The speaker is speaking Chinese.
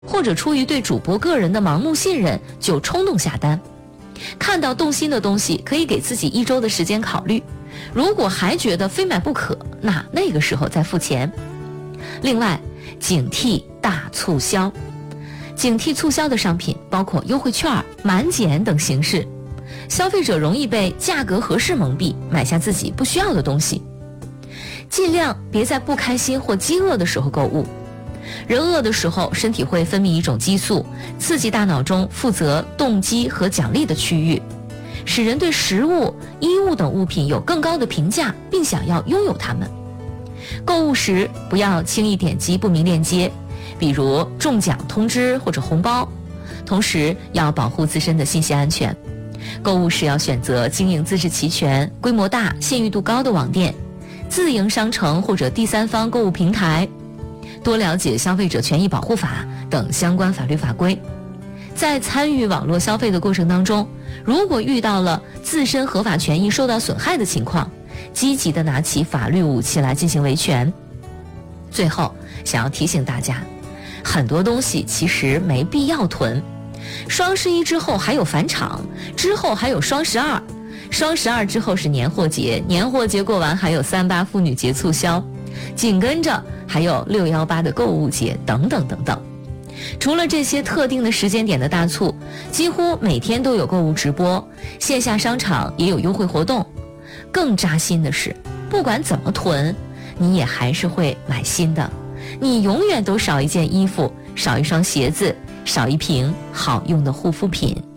或者出于对主播个人的盲目信任就冲动下单。看到动心的东西，可以给自己1周的时间考虑，如果还觉得非买不可，那个时候再付钱。另外，警惕大促销。警惕促销的商品包括优惠券、满减等形式，消费者容易被价格合适蒙蔽，买下自己不需要的东西。尽量别在不开心或饥饿的时候购物。人饿的时候，身体会分泌一种激素，刺激大脑中负责动机和奖励的区域，使人对食物、衣物等物品有更高的评价，并想要拥有它们。购物时不要轻易点击不明链接，比如中奖通知或者红包，同时要保护自身的信息安全。购物时要选择经营资质齐全、规模大、信誉度高的网店、自营商城或者第三方购物平台，多了解消费者权益保护法等相关法律法规。在参与网络消费的过程当中，如果遇到了自身合法权益受到损害的情况，积极地拿起法律武器来进行维权。最后，想要提醒大家，很多东西其实没必要囤。双11之后还有返场，之后还有双12，双12之后是年货节，年货节过完还有38妇女节促销，紧跟着还有618的购物节等等等等。除了这些特定的时间点的大促，几乎每天都有购物直播，线下商场也有优惠活动。更扎心的是，不管怎么囤，你也还是会买新的，你永远都少一件衣服，少一双鞋子，少一瓶好用的护肤品。